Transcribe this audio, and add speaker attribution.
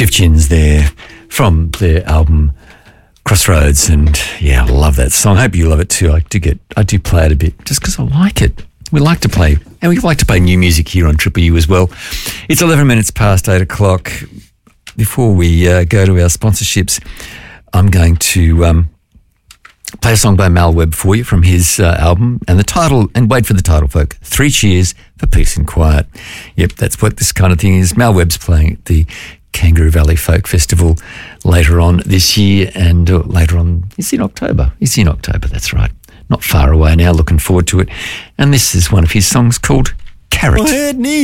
Speaker 1: Stiff Chins there from their album Crossroads, and yeah, I love that song. I hope you love it too. I do play it a bit just because I like it. We like to play, and we like to play new music here on Triple U as well. It's 11 minutes past 8 o'clock. Before we go to our sponsorships, I'm going to play a song by Mal Webb for you from his album, and the title, and wait for the title, folk, 3 Cheers for Peace and Quiet. Yep, that's what this kind of thing is. Mal Webb's playing at the Kangaroo Valley Folk Festival later on this year, and later on, it's in October. It's in October, that's right. Not far away now, looking forward to it. And this is one of his songs called Carrot.